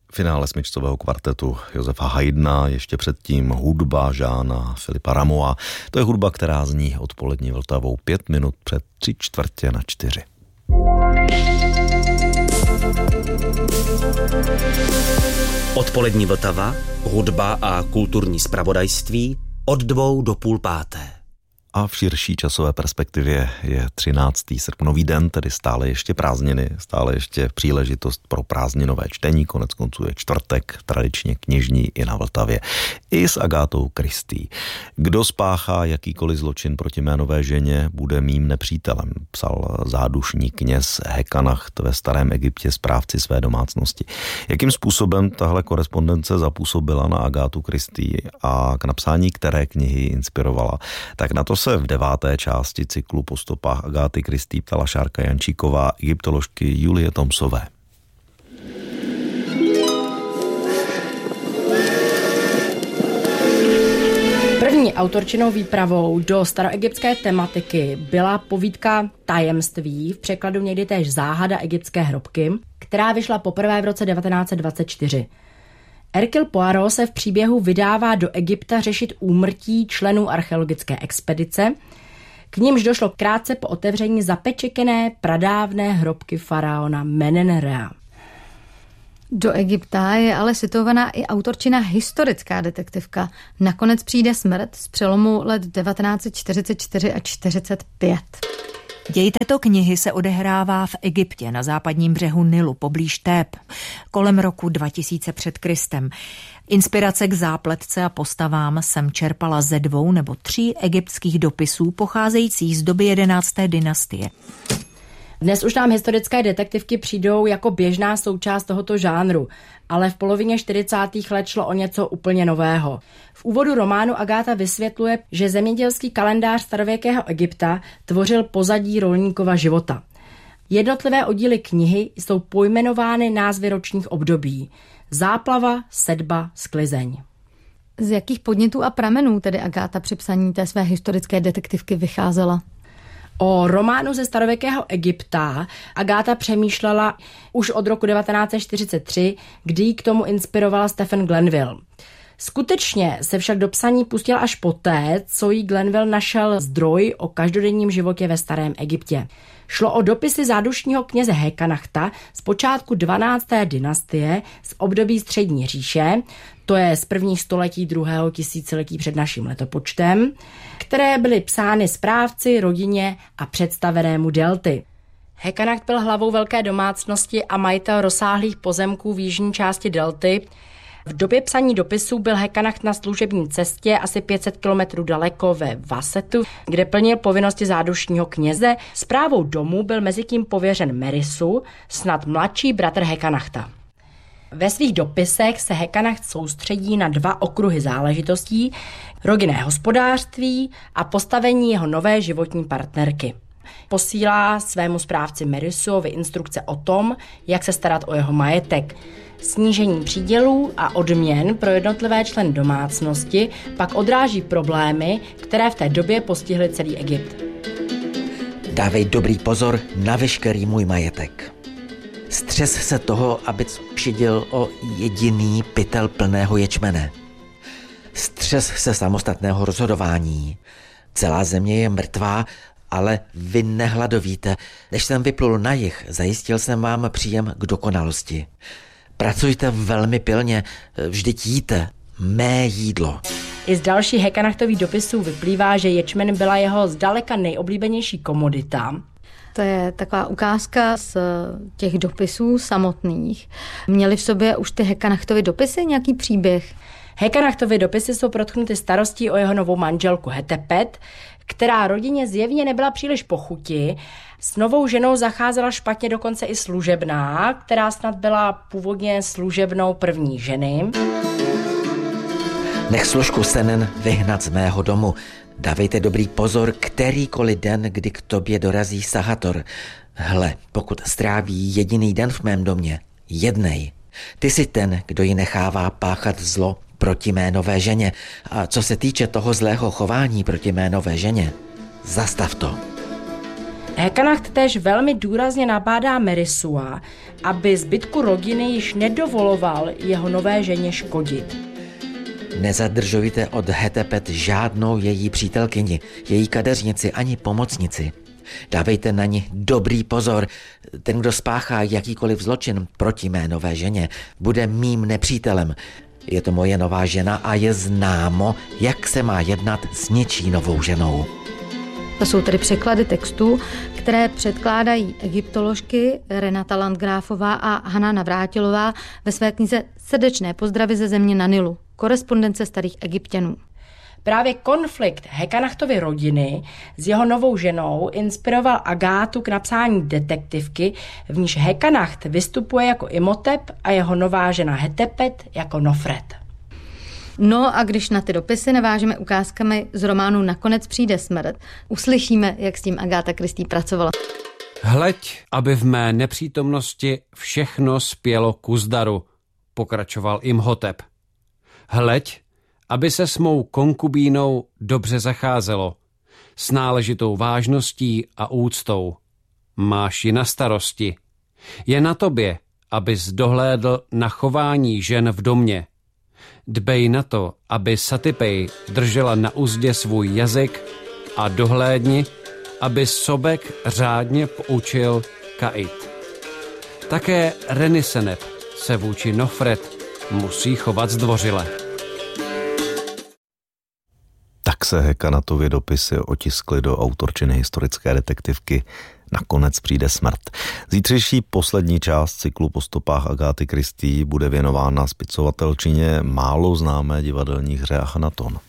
Finále smyčcového kvartetu Josefa Haydna, ještě předtím hudba Jeana Philippa Rameaua. To je hudba, která zní odpolední Vltavou 5 minut před 3/4. Odpolední Vltava, hudba a kulturní zpravodajství od 2 do 4:30. A v širší časové perspektivě je 13. srpnový den, tedy stále ještě prázdniny, stále ještě příležitost pro prázdninové čtení, konec konců je čtvrtek, tradičně knižní i na Vltavě. I s Agátou Christie. Kdo spáchá jakýkoliv zločin proti mé nové ženě, bude mým nepřítelem, psal zádušní kněz Hekanacht ve starém Egyptě správci své domácnosti. Jakým způsobem tahle korespondence zapůsobila na Agátu Christie a k napsání které knihy inspirovala, tak na to se v 9. části cyklu Po stopách Agáty Christie ptala Šárka Jančíková egyptoložky Julie Tomsové. První autorčinou výpravou do staroegyptské tematiky byla povídka Tajemství, v překladu někdy též Záhada egyptské hrobky, která vyšla poprvé v roce 1924. Hercule Poirot se v příběhu vydává do Egypta řešit úmrtí členů archeologické expedice, k nímž došlo krátce po otevření zapečekené pradávné hrobky faraona Menenrea. Do Egypta je ale situovaná i autorčina historická detektivka. Nakonec přijde smrt z přelomu let 1944 a 45. Děj této knihy se odehrává v Egyptě na západním břehu Nilu poblíž Tép kolem roku 2000 před Kristem. Inspirace k zápletce a postavám jsem čerpala ze 2 nebo 3 egyptských dopisů pocházejících z doby 11. dynastie. Dnes už nám historické detektivky přijdou jako běžná součást tohoto žánru, ale v polovině 40. let šlo o něco úplně nového. V úvodu románu Agáta vysvětluje, že zemědělský kalendář starověkého Egypta tvořil pozadí rolníkova života. Jednotlivé oddíly knihy jsou pojmenovány názvy ročních období. Záplava, sedba, sklizeň. Z jakých podnětů a pramenů tedy Agáta při psaní té své historické detektivky vycházela? O románu ze starověkého Egypta Agáta přemýšlela už od roku 1943, kdy ji k tomu inspirovala Stephen Glenville. Skutečně se však do psaní pustila až poté, co jí Glenville našel zdroj o každodenním životě ve starém Egyptě. Šlo o dopisy zádušního kněze Hekanachta z počátku 12. dynastie z období Střední říše, to je z prvních století 2. tisíciletí před naším letopočtem, které byly psány správci, rodině a představenému delty. Hekanacht byl hlavou velké domácnosti a majitel rozsáhlých pozemků v jižní části delty. V době psaní dopisů byl Hekanacht na služební cestě asi 500 kilometrů daleko ve Vasetu, kde plnil povinnosti zádušního kněze. Správou domu byl mezitím pověřen Merisu, snad mladší bratr Hekanachta. Ve svých dopisech se Hekanacht soustředí na 2 okruhy záležitostí, rodinné hospodářství a postavení jeho nové životní partnerky. Posílá svému správci Merisovi instrukce o tom, jak se starat o jeho majetek. Snížení přídělů a odměn pro jednotlivé členy domácnosti pak odráží problémy, které v té době postihly celý Egypt. Dávej dobrý pozor na veškerý můj majetek. Střes se toho, abys přiděl o jediný pytel plného ječmene. Střes se samostatného rozhodování. Celá země je mrtvá, ale vy nehladovíte. Než jsem vyplul na jih, zajistil jsem vám příjem k dokonalosti. Pracujte velmi pilně, vždyť jíte mé jídlo. I z dalších Hekanachtových dopisů vyplývá, že ječmen byla jeho zdaleka nejoblíbenější komodita. To je taková ukázka z těch dopisů samotných. Měly v sobě už ty Hekanachtovy dopisy nějaký příběh? Hekanachtovy dopisy jsou protknuty starostí o jeho novou manželku Hetepet, která rodině zjevně nebyla příliš po chuti. S novou ženou zacházela špatně dokonce i služebná, která snad byla původně služebnou první ženy. Nech složku Senen vyhnat z mého domu. Dávejte dobrý pozor, kterýkoliv den, kdy k tobě dorazí Sahator. Hle, pokud stráví jediný den v mém domě, jednej. Ty jsi ten, kdo ji nechává páchat zlo proti mé nové ženě. A co se týče toho zlého chování proti mé nové ženě, zastav to. Hekanacht též velmi důrazně nabádá Merisua, aby zbytku rodiny již nedovoloval jeho nové ženě škodit. Nezadržujte od Hetepet žádnou její přítelkyni, její kadeřnici ani pomocnici. Dávejte na ní dobrý pozor. Ten, kdo spáchá jakýkoliv zločin proti mé nové ženě, bude mým nepřítelem. Je to moje nová žena a je známo, jak se má jednat s něčí novou ženou. To jsou tedy překlady textů, které předkládají egyptoložky Renata Landgrafová a Hana Navrátilová ve své knize Srdečné pozdravy ze země na Nilu, korespondence starých Egypťanů. Právě konflikt Hekanachtovy rodiny s jeho novou ženou inspiroval Agátu k napsání detektivky, v níž Hekanacht vystupuje jako Imhotep a jeho nová žena Hetepet jako Nofret. No a když na ty dopisy navážeme ukázkami z románu Nakonec přijde smrt, uslyšíme, jak s tím Agáta Christie pracovala. Hleď, aby v mé nepřítomnosti všechno spělo ku zdaru, pokračoval Imhotep. Hleď, aby se s mou konkubínou dobře zacházelo, s náležitou vážností a úctou. Máš ji na starosti. Je na tobě, abys dohlédl na chování žen v domě. Dbej na to, aby Satypej držela na uzdě svůj jazyk a dohlédni, aby Sobek řádně poučil Kait. Také Reniseneb se vůči Nofret musí chovat zdvořile. Tak se Hekanatovy dopisy otiskly do autorčiny historické detektivky Nakonec přijde smrt. Zítřejší poslední část cyklu Po stopách Agáty Christie bude věnována spisovatelčině málo známé divadelní hře Achanaton.